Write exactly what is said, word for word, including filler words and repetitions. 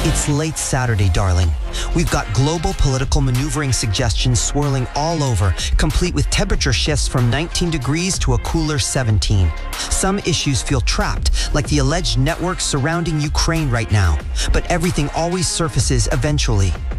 It's late Saturday, darling. We've got global political maneuvering suggestions swirling all over, complete with temperature shifts from nineteen degrees to a cooler seventeen. Some issues feel trapped, like the alleged networks surrounding Ukraine right now. But everything always surfaces eventually.